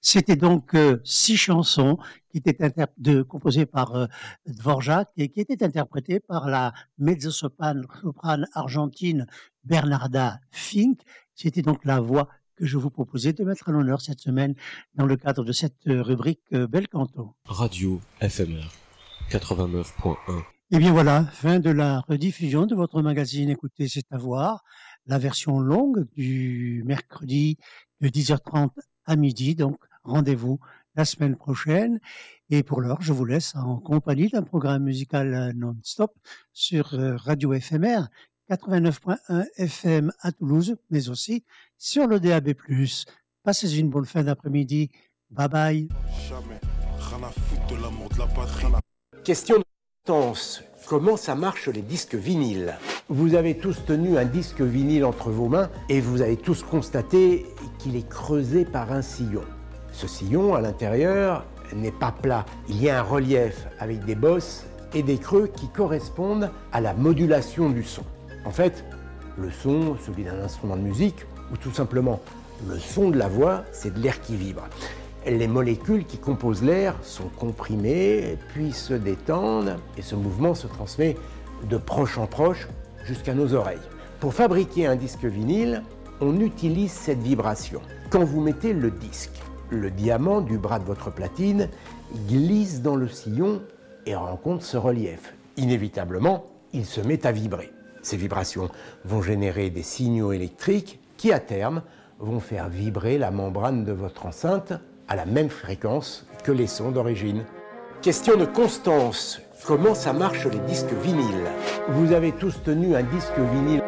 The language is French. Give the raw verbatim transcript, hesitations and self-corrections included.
C'était donc euh, six chansons qui étaient interp- de, composées par euh, Dvorak et qui étaient interprétées par la mezzo-soprane soprane argentine Bernarda Fink. C'était donc la voix que je vous proposais de mettre à l'honneur cette semaine dans le cadre de cette euh, rubrique euh, Bel Canto. Radio F M R quatre-vingt-neuf point un. Et bien voilà, fin de la rediffusion de votre magazine Écoutez, c'est à voir, la version longue du mercredi de dix heures trente à midi. Donc rendez-vous la semaine prochaine. Et pour l'heure, je vous laisse en compagnie d'un programme musical euh, non-stop sur euh, Radio F M R quatre-vingt-neuf point un F M à Toulouse, mais aussi sur le D A B plus. Passez une bonne fin d'après-midi. Bye bye. Jamais, rien à foutre de l'amour de la patrie. Question de temps. Comment ça marche les disques vinyles? Vous avez tous tenu un disque vinyle entre vos mains et vous avez tous constaté qu'il est creusé par un sillon. Ce sillon, à l'intérieur, n'est pas plat. Il y a un relief avec des bosses et des creux qui correspondent à la modulation du son. En fait, le son, celui d'un instrument de musique, ou tout simplement le son de la voix, c'est de l'air qui vibre. Les molécules qui composent l'air sont comprimées, puis se détendent, et ce mouvement se transmet de proche en proche jusqu'à nos oreilles. Pour fabriquer un disque vinyle, on utilise cette vibration. Quand vous mettez le disque, le diamant du bras de votre platine glisse dans le sillon et rencontre ce relief. Inévitablement, il se met à vibrer. Ces vibrations vont générer des signaux électriques qui, à terme, vont faire vibrer la membrane de votre enceinte à la même fréquence que les sons d'origine. Question de constance. Comment ça marche les disques vinyles? Vous avez tous tenu un disque vinyle